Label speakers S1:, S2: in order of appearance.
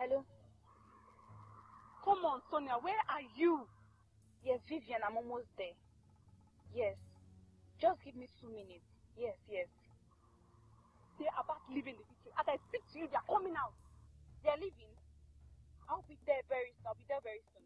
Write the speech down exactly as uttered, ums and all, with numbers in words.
S1: Hello? Come on, Sonia, where are you? Yes, Vivian, I'm almost there. Yes. Just give me two minutes. Yes, yes. They're about leaving the city. As I speak to you, they're coming out. They're leaving. I'll be there very soon. I'll be there very soon.